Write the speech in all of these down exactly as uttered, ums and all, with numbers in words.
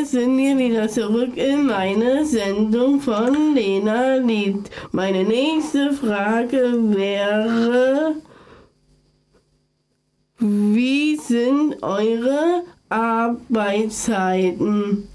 sind wir wieder zurück in meine Sendung von Lena Lied. Meine nächste Frage wäre, wie sind eure Arbeitszeiten?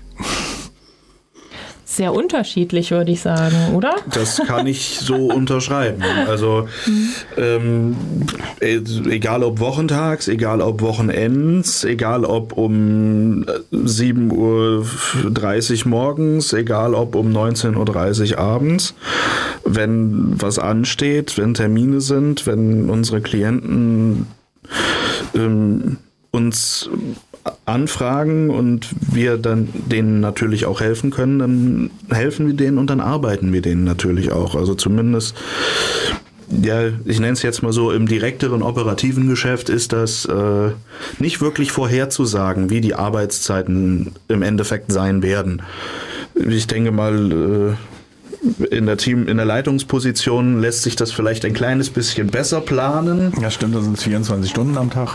Sehr unterschiedlich, würde ich sagen, oder? Das kann ich so unterschreiben. Also ähm, egal ob wochentags, egal ob Wochenends, egal ob um sieben Uhr dreißig morgens, egal ob um neunzehn Uhr dreißig abends, wenn was ansteht, wenn Termine sind, wenn unsere Klienten ähm, uns anfragen und wir dann denen natürlich auch helfen können, dann helfen wir denen und dann arbeiten wir denen natürlich auch. Also zumindest, ja, ich nenne es jetzt mal so, im direkteren operativen Geschäft ist das äh, nicht wirklich vorherzusagen, wie die Arbeitszeiten im Endeffekt sein werden. Ich denke mal, äh, in der Team, in der Leitungsposition lässt sich das vielleicht ein kleines bisschen besser planen. Ja, stimmt, das sind vierundzwanzig Stunden am Tag.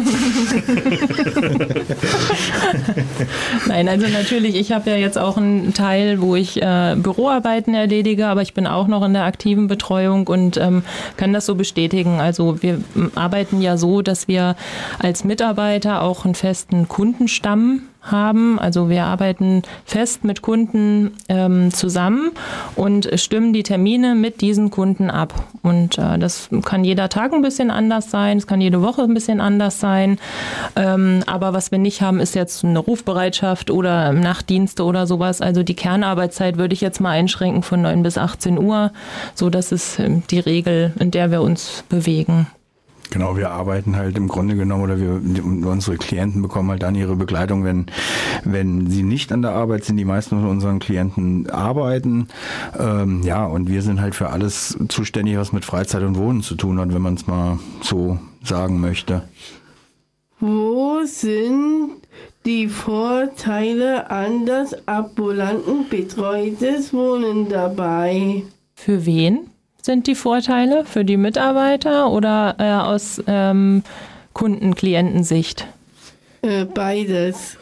Nein, also natürlich, ich habe ja jetzt auch einen Teil, wo ich äh, Büroarbeiten erledige, aber ich bin auch noch in der aktiven Betreuung und ähm, kann das so bestätigen. Also wir arbeiten ja so, dass wir als Mitarbeiter auch einen festen Kundenstamm haben. Also wir arbeiten fest mit Kunden ähm, zusammen und stimmen die Termine mit diesen Kunden ab. Und äh, das kann jeder Tag ein bisschen anders sein, es kann jede Woche ein bisschen anders sein. Ähm, aber was wir nicht haben, ist jetzt eine Rufbereitschaft oder Nachtdienste oder sowas. Also die Kernarbeitszeit würde ich jetzt mal einschränken von neun bis achtzehn Uhr. So, das ist äh, die Regel, in der wir uns bewegen. Genau, wir arbeiten halt im Grunde genommen oder wir unsere Klienten bekommen halt dann ihre Begleitung, wenn wenn sie nicht an der Arbeit sind. Die meisten von unseren Klienten arbeiten. Ähm, ja, und wir sind halt für alles zuständig, was mit Freizeit und Wohnen zu tun hat, wenn man es mal so sagen möchte. Wo sind die Vorteile an das ambulanten betreutes Wohnen dabei? Für wen sind die Vorteile? Für die Mitarbeiter oder äh, aus ähm, Kunden-Klientensicht? Äh, beides.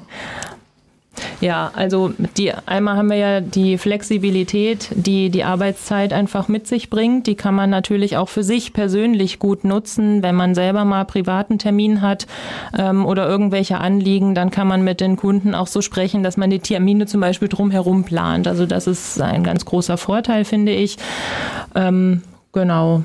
Ja, also die, einmal haben wir ja die Flexibilität, die die Arbeitszeit einfach mit sich bringt. Die kann man natürlich auch für sich persönlich gut nutzen. Wenn man selber mal privaten Termin hat ähm, oder irgendwelche Anliegen, dann kann man mit den Kunden auch so sprechen, dass man die Termine zum Beispiel drumherum plant. Also das ist ein ganz großer Vorteil, finde ich. Ähm, genau.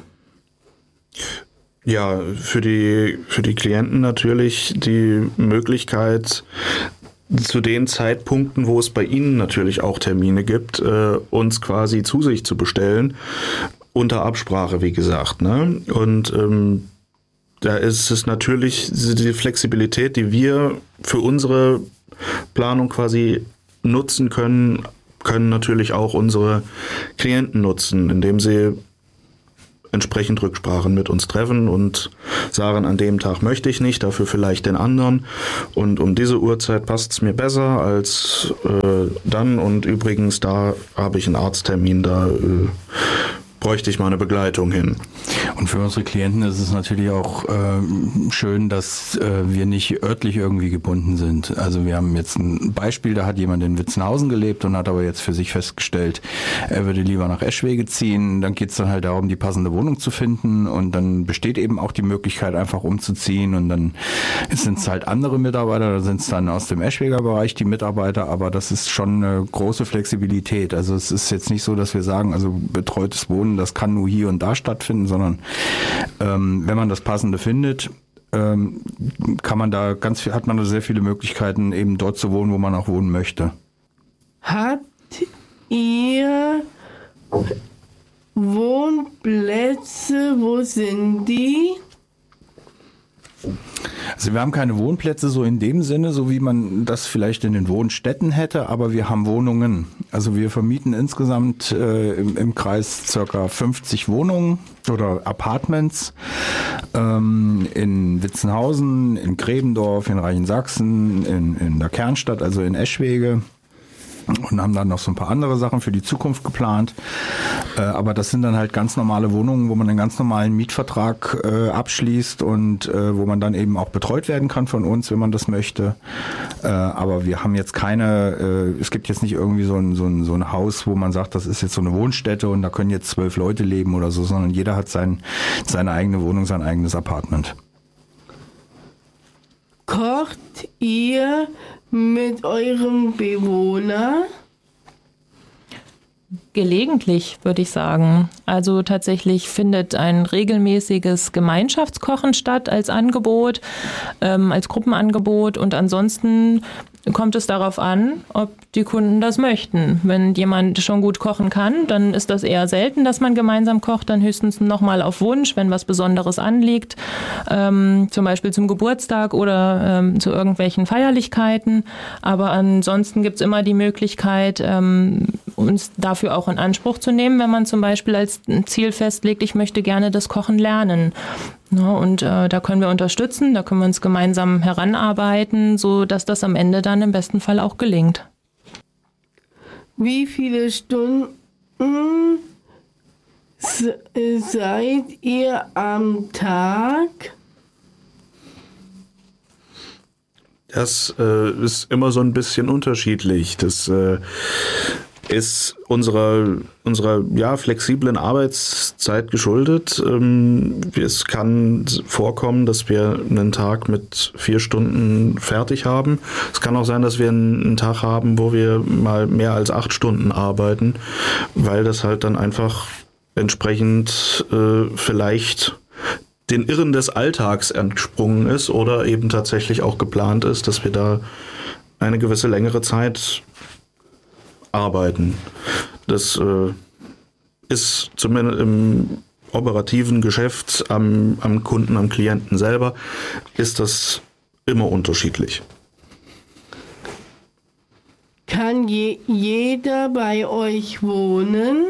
Ja, für die, für die Klienten natürlich die Möglichkeit, zu den Zeitpunkten, wo es bei Ihnen natürlich auch Termine gibt, äh, uns quasi zu sich zu bestellen, unter Absprache, wie gesagt. Ne? Und ähm, da ist es natürlich die Flexibilität, die wir für unsere Planung quasi nutzen können, können natürlich auch unsere Klienten nutzen, indem sie entsprechend Rücksprachen mit uns treffen und sagen, an dem Tag möchte ich nicht, dafür vielleicht den anderen und um diese Uhrzeit passt es mir besser als äh, dann und übrigens, da habe ich einen Arzttermin, da äh, bräuchte ich mal eine Begleitung hin. Und für unsere Klienten ist es natürlich auch äh, schön, dass äh, wir nicht örtlich irgendwie gebunden sind. Also wir haben jetzt ein Beispiel, da hat jemand in Witzenhausen gelebt und hat aber jetzt für sich festgestellt, er würde lieber nach Eschwege ziehen. Dann geht es dann halt darum, die passende Wohnung zu finden und dann besteht eben auch die Möglichkeit, einfach umzuziehen und dann sind es halt andere Mitarbeiter, da sind es dann aus dem Eschweger Bereich die Mitarbeiter, aber das ist schon eine große Flexibilität. Also es ist jetzt nicht so, dass wir sagen, also betreutes Wohnen, das kann nur hier und da stattfinden, sondern ähm, wenn man das Passende findet, ähm, kann man da ganz viel, hat man da sehr viele Möglichkeiten, eben dort zu wohnen, wo man auch wohnen möchte. Habt ihr Wohnplätze? Wo sind die? Also wir haben keine Wohnplätze so in dem Sinne, so wie man das vielleicht in den Wohnstätten hätte, aber wir haben Wohnungen. Also wir vermieten insgesamt äh, im, im Kreis circa fünfzig Wohnungen oder Apartments ähm, in Witzenhausen, in Gräbendorf, in Reichensachsen, in, in der Kernstadt, also in Eschwege. und haben dann noch so ein paar andere Sachen für die Zukunft geplant. Äh, aber das sind dann halt ganz normale Wohnungen, wo man einen ganz normalen Mietvertrag äh, abschließt und äh, wo man dann eben auch betreut werden kann von uns, wenn man das möchte. Äh, aber wir haben jetzt keine, äh, es gibt jetzt nicht irgendwie so ein, so, ein, so ein Haus, wo man sagt, das ist jetzt so eine Wohnstätte und da können jetzt zwölf Leute leben oder so, sondern jeder hat sein, seine eigene Wohnung, sein eigenes Apartment. Kocht ihr mit eurem Bewohner? Gelegentlich, würde ich sagen. Also tatsächlich findet ein regelmäßiges Gemeinschaftskochen statt als Angebot, ähm, als Gruppenangebot. Und ansonsten kommt es darauf an, ob die Kunden das möchten. Wenn jemand schon gut kochen kann, dann ist das eher selten, dass man gemeinsam kocht, dann höchstens nochmal auf Wunsch, wenn was Besonderes anliegt, ähm, zum Beispiel zum Geburtstag oder ähm, zu irgendwelchen Feierlichkeiten. Aber ansonsten gibt es immer die Möglichkeit, ähm, uns dafür auch in Anspruch zu nehmen, wenn man zum Beispiel als Ziel festlegt, ich möchte gerne das Kochen lernen. Ja, und äh, da können wir unterstützen, da können wir uns gemeinsam heranarbeiten, so dass das am Ende dann im besten Fall auch gelingt. Wie viele Stunden seid ihr am Tag? Das äh, ist immer so ein bisschen unterschiedlich. Das äh, ist unserer, unserer ja, flexiblen Arbeitszeit geschuldet. Ähm, es kann vorkommen, dass wir einen Tag mit vier Stunden fertig haben. Es kann auch sein, dass wir einen, einen Tag haben, wo wir mal mehr als acht Stunden arbeiten, weil das halt dann einfach entsprechend äh, vielleicht den Irren des Alltags entsprungen ist oder eben tatsächlich auch geplant ist, dass wir da eine gewisse längere Zeit arbeiten. Das äh, ist zumindest im operativen Geschäft am, am Kunden, am Klienten selber, ist das immer unterschiedlich. Kann je, jeder bei euch wohnen?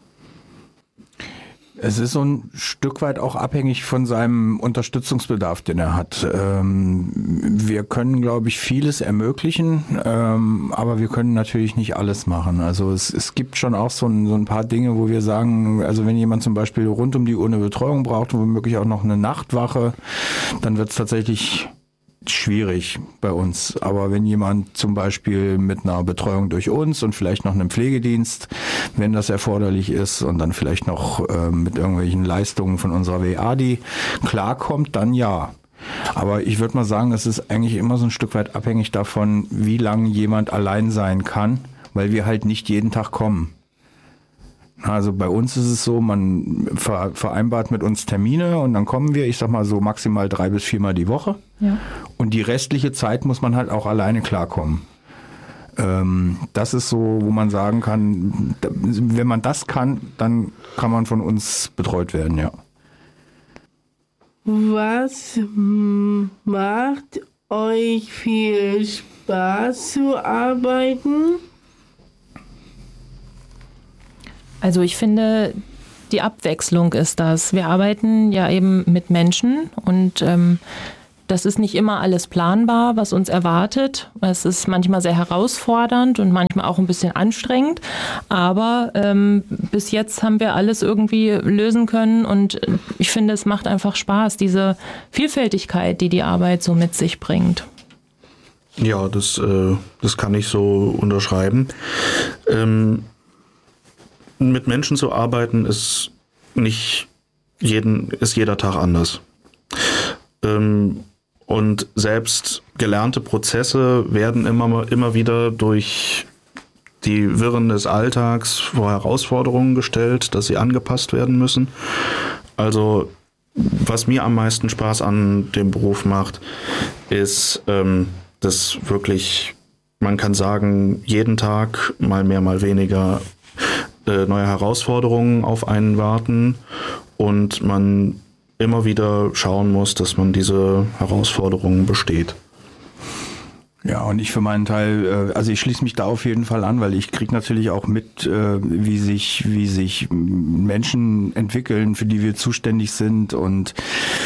Es ist so ein Stück weit auch abhängig von seinem Unterstützungsbedarf, den er hat. Ähm, wir können, glaube ich, vieles ermöglichen, ähm, aber wir können natürlich nicht alles machen. Also es, es gibt schon auch so ein, so ein paar Dinge, wo wir sagen, also wenn jemand zum Beispiel rund um die Uhr eine Betreuung braucht und womöglich auch noch eine Nachtwache, dann wird es tatsächlich schwierig bei uns. Aber wenn jemand zum Beispiel mit einer Betreuung durch uns und vielleicht noch einem Pflegedienst, wenn das erforderlich ist und dann vielleicht noch äh, mit irgendwelchen Leistungen von unserer W A D klarkommt, dann ja. Aber ich würde mal sagen, es ist eigentlich immer so ein Stück weit abhängig davon, wie lange jemand allein sein kann, weil wir halt nicht jeden Tag kommen. Also bei uns ist es so, man vereinbart mit uns Termine und dann kommen wir, ich sag mal so maximal drei bis viermal die Woche. Ja. Und die restliche Zeit muss man halt auch alleine klarkommen. Ähm, das ist so, wo man sagen kann, wenn man das kann, dann kann man von uns betreut werden, ja. Was macht euch viel Spaß zu arbeiten? Also ich finde, die Abwechslung ist das. Wir arbeiten ja eben mit Menschen und ähm, das ist nicht immer alles planbar, was uns erwartet. Es ist manchmal sehr herausfordernd und manchmal auch ein bisschen anstrengend. Aber ähm, bis jetzt haben wir alles irgendwie lösen können und ich finde, es macht einfach Spaß, diese Vielfältigkeit, die die Arbeit so mit sich bringt. Ja, das, äh, das kann ich so unterschreiben. Ähm Mit Menschen zu arbeiten ist nicht jeden, ist jeder Tag anders. Ähm, und selbst gelernte Prozesse werden immer, immer wieder durch die Wirren des Alltags vor Herausforderungen gestellt, dass sie angepasst werden müssen. Also was mir am meisten Spaß an dem Beruf macht, ist, ähm, dass wirklich, man kann sagen, jeden Tag mal mehr, mal weniger neue Herausforderungen auf einen warten und man immer wieder schauen muss, dass man diese Herausforderungen besteht. Ja, und ich für meinen Teil, also ich schließe mich da auf jeden Fall an, weil ich kriege natürlich auch mit, wie sich, wie sich Menschen entwickeln, für die wir zuständig sind. Und es gibt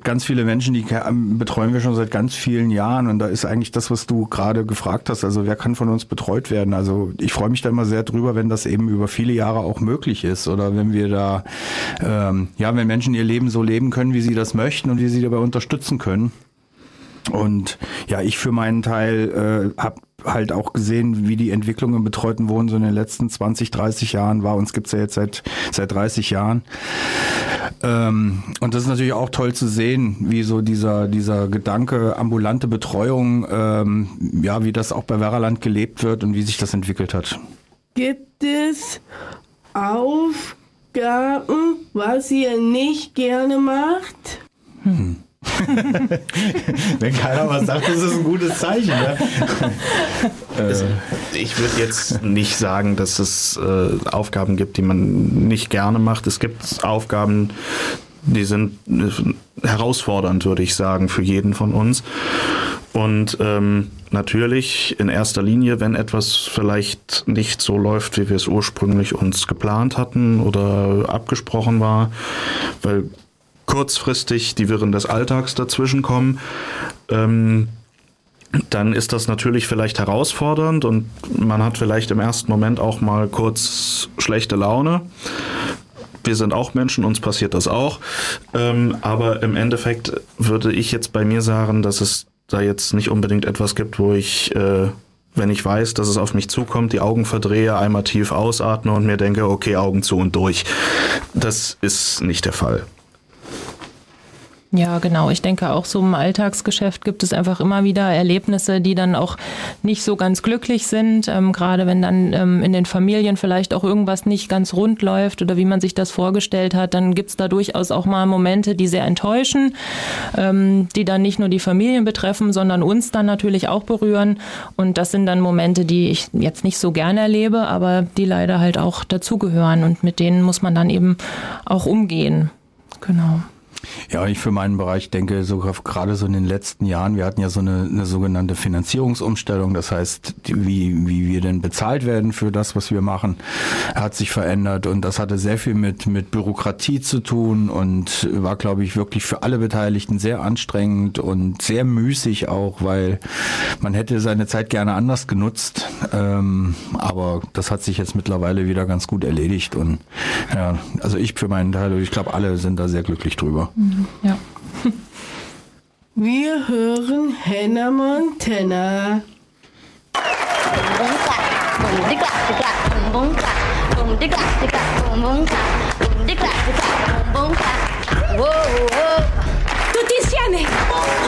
gibt ganz viele Menschen, die betreuen wir schon seit ganz vielen Jahren und da ist eigentlich das, was du gerade gefragt hast, also wer kann von uns betreut werden? Also ich freue mich da immer sehr drüber, wenn das eben über viele Jahre auch möglich ist oder wenn wir da, ähm, ja, wenn Menschen ihr Leben so leben können, wie sie das möchten und wie sie dabei unterstützen können. Und ja, ich für meinen Teil äh, habe halt auch gesehen, wie die Entwicklung im betreuten Wohnen so in den letzten zwanzig, dreißig Jahren war. Uns gibt's ja jetzt seit seit dreißig Jahren. Ähm, und das ist natürlich auch toll zu sehen, wie so dieser dieser Gedanke ambulante Betreuung, ähm, ja, wie das auch bei Werraland gelebt wird und wie sich das entwickelt hat. Gibt es Aufgaben, was ihr nicht gerne macht? Hm. Wenn keiner was sagt, ist es ein gutes Zeichen. Ne? Also, ich würde jetzt nicht sagen, dass es äh, Aufgaben gibt, die man nicht gerne macht. Es gibt Aufgaben, die sind äh, herausfordernd, würde ich sagen, für jeden von uns. Und ähm, natürlich in erster Linie, wenn etwas vielleicht nicht so läuft, wie wir es ursprünglich uns geplant hatten oder abgesprochen war, weil kurzfristig die Wirren des Alltags dazwischen kommen, ähm, dann ist das natürlich vielleicht herausfordernd und man hat vielleicht im ersten Moment auch mal kurz schlechte Laune. Wir sind auch Menschen, uns passiert das auch. Ähm, aber im Endeffekt würde ich jetzt bei mir sagen, dass es da jetzt nicht unbedingt etwas gibt, wo ich, äh, wenn ich weiß, dass es auf mich zukommt, die Augen verdrehe, einmal tief ausatme und mir denke, okay, Augen zu und durch. Das ist nicht der Fall. Ja, genau. Ich denke, auch so im Alltagsgeschäft gibt es einfach immer wieder Erlebnisse, die dann auch nicht so ganz glücklich sind. Ähm, gerade wenn dann ähm, in den Familien vielleicht auch irgendwas nicht ganz rund läuft oder wie man sich das vorgestellt hat, dann gibt es da durchaus auch mal Momente, die sehr enttäuschen, ähm, die dann nicht nur die Familien betreffen, sondern uns dann natürlich auch berühren. Und das sind dann Momente, die ich jetzt nicht so gerne erlebe, aber die leider halt auch dazugehören. Und mit denen muss man dann eben auch umgehen. Genau. Ja, ich für meinen Bereich denke sogar gerade so in den letzten Jahren, wir hatten ja so eine, eine sogenannte Finanzierungsumstellung, das heißt, die, wie, wie wir denn bezahlt werden für das, was wir machen, hat sich verändert und das hatte sehr viel mit, mit Bürokratie zu tun und war, glaube ich, wirklich für alle Beteiligten sehr anstrengend und sehr müßig auch, weil man hätte seine Zeit gerne anders genutzt, ähm, aber das hat sich jetzt mittlerweile wieder ganz gut erledigt und ja, also ich für meinen Teil, ich glaube, alle sind da sehr glücklich drüber. Ja. Wir hören Hannah Montana. Tutti insieme!